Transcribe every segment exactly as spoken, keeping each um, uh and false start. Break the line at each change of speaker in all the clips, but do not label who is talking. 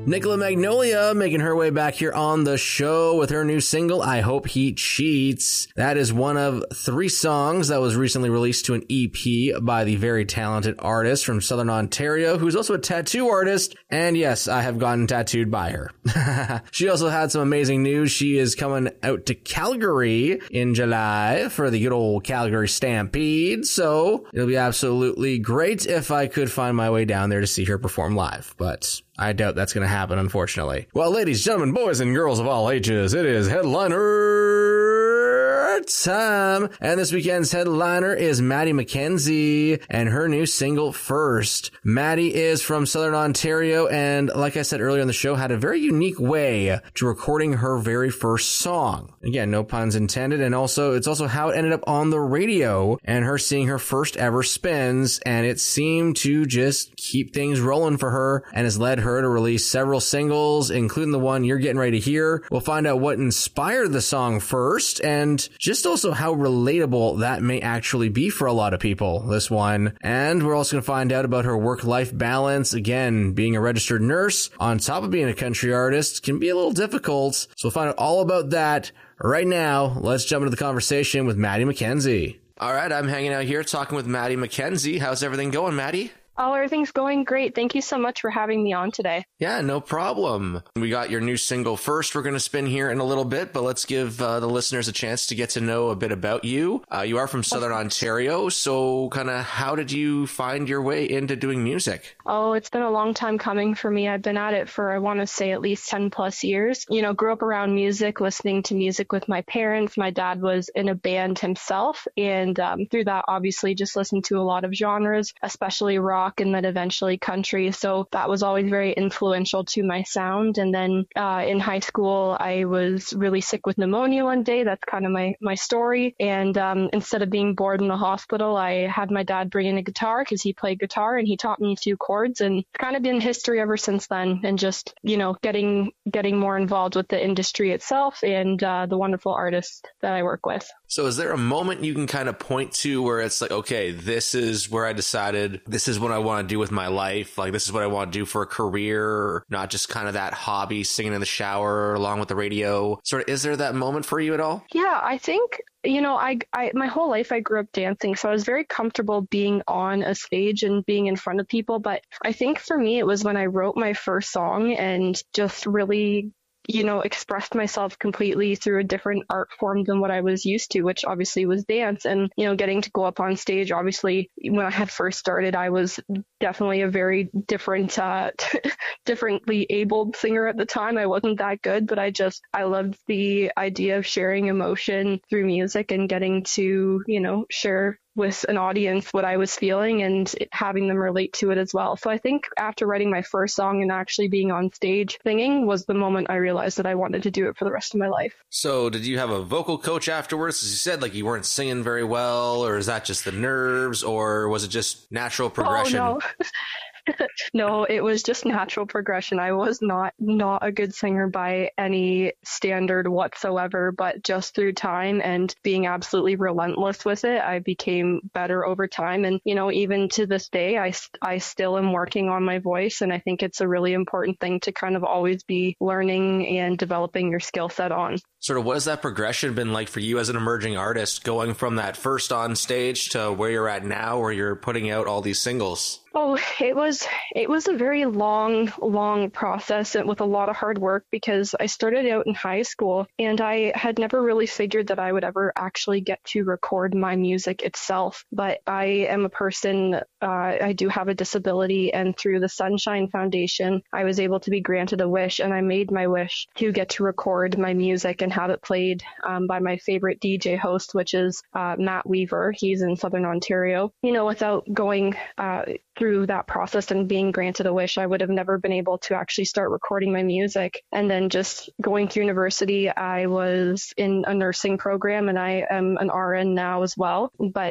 Nicola Magnolia making her way back here on the show with her new single, I Hope He Cheats. That is one of three songs that was recently released to an E P by the very talented artist from Southern Ontario, who's also a tattoo artist. And yes, I have gotten tattooed by her. She also had some amazing news. She is coming out to Calgary in July for the good old Calgary Stampede. So it'll be absolutely great if I could find my way down there to see her perform live. But I doubt that's going to happen, unfortunately. Well, ladies, gentlemen, boys, and girls of all ages, it is headliner time. And this weekend's headliner is Maddie McKenzie and her new single, First. Maddie is from Southern Ontario and, like I said earlier in the show, had a very unique way to recording her very first song. Again, no puns intended. And also, it's also how it ended up on the radio and her seeing her first ever spins. And it seemed to just keep things rolling for her and has led her to release several singles, including the one you're getting ready to hear. We'll find out what inspired the song First and just also how relatable that may actually be for a lot of people, this one. And we're also going to find out about her work-life balance. Again, being a registered nurse on top of being a country artist can be a little difficult. So we'll find out all about that right now. Let's jump into the conversation with Maddie McKenzie. All right, I'm hanging out here talking with Maddie McKenzie. How's everything going, Maddie?
Oh, everything's going great. Thank you so much for having me on today.
Yeah, no problem. We got your new single First. We're going to spin here in a little bit, but let's give uh, the listeners a chance to get to know a bit about you. Uh, you are from Southern Ontario, so kind of how did you find your way into doing music?
Oh, it's been a long time coming for me. I've been at it for, I want to say, at least ten plus years. You know, grew up around music, listening to music with my parents. My dad was in a band himself, and um, through that, obviously, just listened to a lot of genres, especially rock, and then eventually country. So that was always very influential to my sound. And then uh, in high school, I was really sick with pneumonia one day. That's kind of my, my story. And um, instead of being bored in the hospital, I had my dad bring in a guitar because he played guitar and he taught me a few chords. And it's kind of been history ever since then. And just, you know, getting getting more involved with the industry itself and uh, the wonderful artists that I work with.
So is there a moment you can kind of point to where it's like, okay, this is where I decided this is what I want to do with my life. Like, this is what I want to do for a career, not just kind of that hobby, singing in the shower along with the radio. Sort of, is there that moment for you at all?
Yeah, I think, you know, I, I, my whole life I grew up dancing, so I was very comfortable being on a stage and being in front of people. But I think for me, it was when I wrote my first song and just really, you know, expressed myself completely through a different art form than what I was used to, which obviously was dance. And, you know, getting to go up on stage, obviously, when I had first started, I was definitely a very different, uh, differently abled singer at the time. I wasn't that good, but I just, I loved the idea of sharing emotion through music and getting to, you know, share with an audience what I was feeling and having them relate to it as well. So I think after writing my first song and actually being on stage singing was the moment I realized that I wanted to do it for the rest of my life.
So did you have a vocal coach afterwards? As you said, like you weren't singing very well, or is that just the nerves, or was it just natural progression?
Oh, no. No, it was just natural progression. I was not not a good singer by any standard whatsoever, but just through time and being absolutely relentless with it, I became better over time. And, you know, even to this day, I, I still am working on my voice. And I think it's a really important thing to kind of always be learning and developing your skill set on.
Sort of what has that progression been like for you as an emerging artist, going from that first on stage to where you're at now, where you're putting out all these singles?
Oh, it was it was a very long, long process with a lot of hard work because I started out in high school and I had never really figured that I would ever actually get to record my music itself. But I am a person, uh, I do have a disability, and through the Sunshine Foundation, I was able to be granted a wish, and I made my wish to get to record my music and have it played um, by my favorite D J host, which is uh, Matt Weaver. He's in Southern Ontario. You know, without going uh, through that process and being granted a wish, I would have never been able to actually start recording my music. And then just going through university, I was in a nursing program and I am an R N now as well. But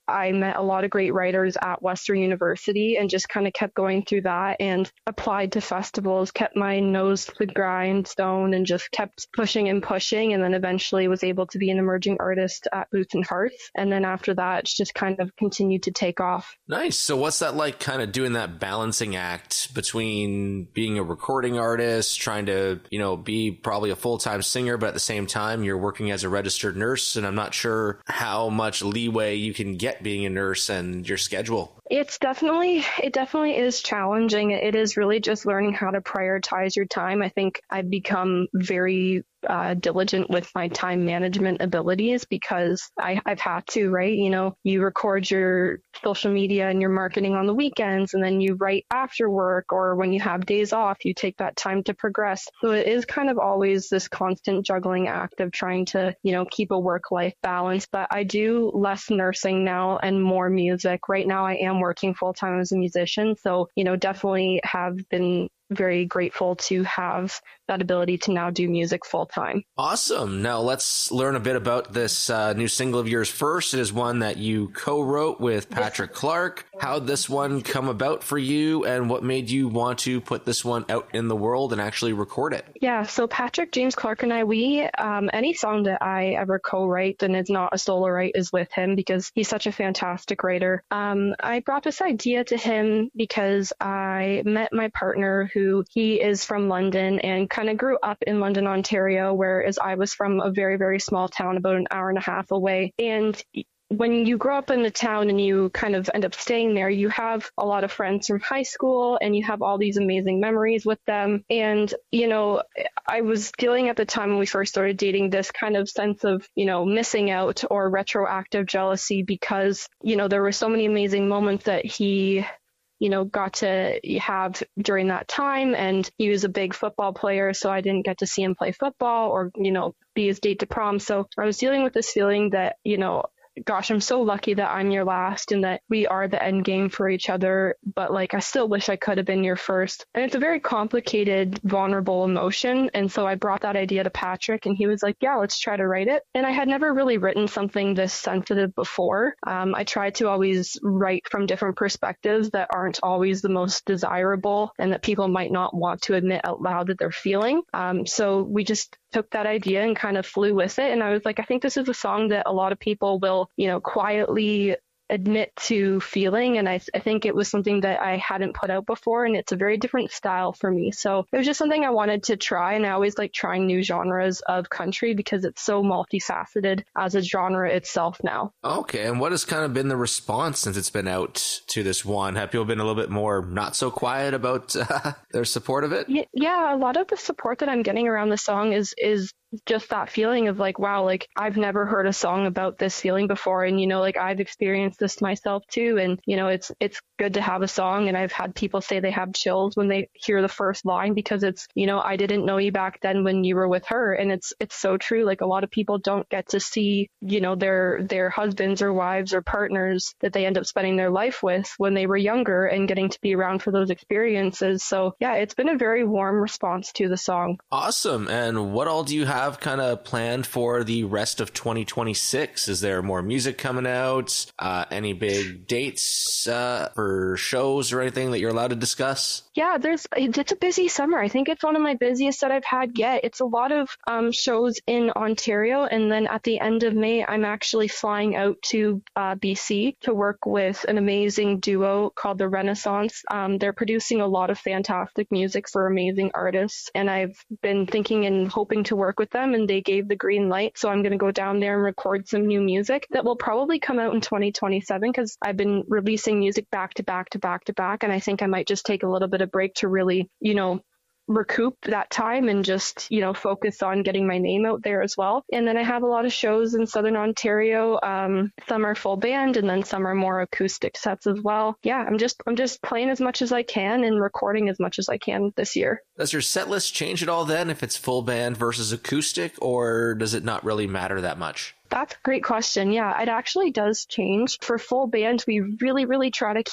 I met a lot of great writers at Western University and just kind of kept going through that and applied to festivals, kept my nose to the grindstone and just kept pushing and pushing. And then eventually was able to be an emerging artist at Boots and Hearts. And then after that, it's just kind of continued to take off.
Nice. So what's that like, kind of doing that balancing act between being a recording artist, trying to, you know, be probably a full-time singer, but at the same time, you're working as a registered nurse. And I'm not sure how much leeway you can get being a nurse and your schedule.
It's definitely, it definitely is challenging. It is really just learning how to prioritize your time. I think I've become very uh, diligent with my time management abilities because I, I've had to, right? You know, you record your social media and your marketing on the weekends, and then you write after work, or when you have days off, you take that time to progress. So it is kind of always this constant juggling act of trying to, you know, keep a work-life balance. But I do less nursing now and more music. Right now I am working full-time as a musician. So, you know, definitely have been very grateful to have that ability to now do music full time.
Awesome. Now let's learn a bit about this uh, new single of yours first. It is one that you co-wrote with Patrick Clark. How'd this one come about for you, and what made you want to put this one out in the world and actually record it?
Yeah, so Patrick James Clark and I, we, um, any song that I ever co-write and it's not a solo write is with him because he's such a fantastic writer. Um, I brought this idea to him because I met my partner who he is from London and kind of grew up in London, Ontario, whereas I was from a very, very small town about an hour and a half away. And when you grow up in a town and you kind of end up staying there, you have a lot of friends from high school and you have all these amazing memories with them. And, you know, I was feeling at the time when we first started dating this kind of sense of, you know, missing out or retroactive jealousy because, you know, there were so many amazing moments that he you know, got to have during that time. And he was a big football player, so I didn't get to see him play football or, you know, be his date to prom. So I was dealing with this feeling that, you know, gosh, I'm so lucky that I'm your last and that we are the end game for each other. But like, I still wish I could have been your first. And it's a very complicated, vulnerable emotion. And so I brought that idea to Patrick and he was like, yeah, let's try to write it. And I had never really written something this sensitive before. Um, I try to always write from different perspectives that aren't always the most desirable and that people might not want to admit out loud that they're feeling. Um, so we just took that idea and kind of flew with it. And I was like, I think this is a song that a lot of people will, you know, quietly admit to feeling. And I, I think it was something that I hadn't put out before. And it's a very different style for me. So it was just something I wanted to try. And I always like trying new genres of country because it's so multifaceted as a genre itself now.
Okay. And what has kind of been the response since it's been out to this one? Have people been a little bit more not so quiet about uh, their support of it?
Yeah, a lot of the support that I'm getting around the song is, is just that feeling of like, wow, like I've never heard a song about this feeling before. And, you know, like I've experienced this myself too. And, you know, it's, it's good to have a song. And I've had people say they have chills when they hear the first line because it's, you know, I didn't know you back then when you were with her. And it's, it's so true. Like a lot of people don't get to see, you know, their, their husbands or wives or partners that they end up spending their life with when they were younger and getting to be around for those experiences. So yeah, it's been a very warm response to the song.
Awesome. And what all do you have have kind of planned for the rest of twenty twenty-six? Is there more music coming out? Uh, any big dates uh, for shows or anything that you're allowed to discuss?
Yeah, there's it's a busy summer. I think it's one of my busiest that I've had yet. It's a lot of um, shows in Ontario. And then at the end of May, I'm actually flying out to uh, B C to work with an amazing duo called The Renaissance. Um, they're producing a lot of fantastic music for amazing artists. And I've been thinking and hoping to work with them, and they gave the green light. So I'm going to go down there and record some new music that will probably come out in twenty twenty-seven because I've been releasing music back to back to back to back. And I think I might just take a little bit of break to really, you know, recoup that time and just, you know, focus on getting my name out there as well. And then I have a lot of shows in Southern Ontario. Um, some are full band and then some are more acoustic sets as well. Yeah, I'm just I'm just playing as much as I can and recording as much as I can this year.
Does your set list change at all then if it's full band versus acoustic, or does it not really matter that much?
That's a great question. Yeah, it actually does change. For full band, we really, really try to keep it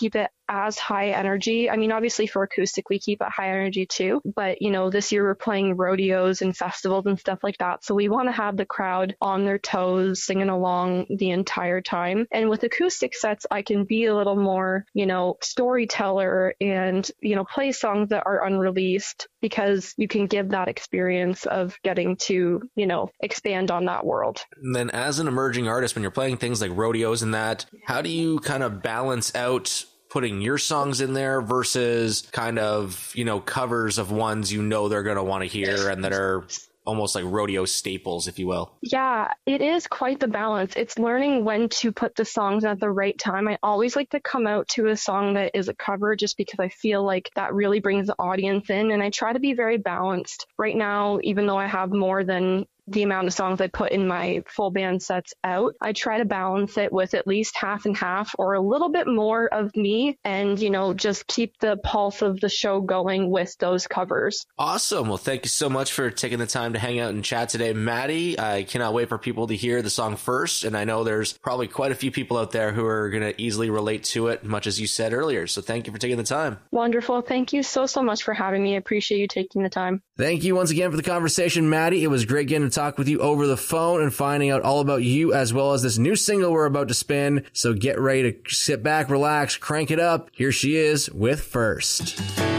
as high energy. I mean, obviously for acoustic, we keep it high energy too, but you know, this year we're playing rodeos and festivals and stuff like that. So we want to have the crowd on their toes, singing along the entire time. And with acoustic sets, I can be a little more, you know, storyteller and, you know, play songs that are unreleased, because you can give that experience of getting to, you know, expand on that world.
And then as an emerging artist, when you're playing things like rodeos and that, how do you kind of balance out putting your songs in there versus kind of, you know, covers of ones you know they're going to want to hear and that are almost like rodeo staples, if you will?
Yeah, it is quite the balance. It's learning when to put the songs at the right time. I always like to come out to a song that is a cover just because I feel like that really brings the audience in, and I try to be very balanced. Right now, even though I have more than the amount of songs I put in my full band sets out, I try to balance it with at least half and half or a little bit more of me, and, you know, just keep the pulse of the show going with those covers.
Awesome. Well, thank you so much for taking the time to hang out and chat today, Maddie. I cannot wait for people to hear the song first, and I know there's probably quite a few people out there who are going to easily relate to it, much as you said earlier. So thank you for taking the time.
Wonderful. Thank you so, so much for having me. I appreciate you taking the time.
Thank you once again for the conversation, Maddie. It was great getting to talk with you over the phone and finding out all about you as well as this new single we're about to spin. So get ready to sit back, relax, crank it up. Here she is with First.